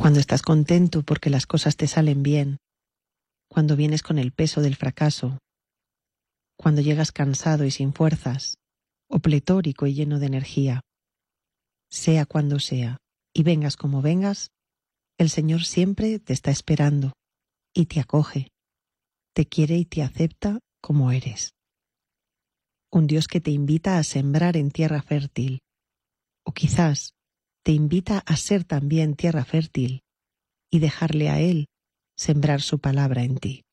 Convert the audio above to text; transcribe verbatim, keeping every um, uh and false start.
cuando estás contento porque las cosas te salen bien, cuando vienes con el peso del fracaso, cuando llegas cansado y sin fuerzas, o pletórico y lleno de energía. Sea cuando sea, y vengas como vengas, el Señor siempre te está esperando y te acoge, te quiere y te acepta como eres. Un Dios que te invita a sembrar en tierra fértil, o quizás te invita a ser también tierra fértil y dejarle a Él sembrar su palabra en ti.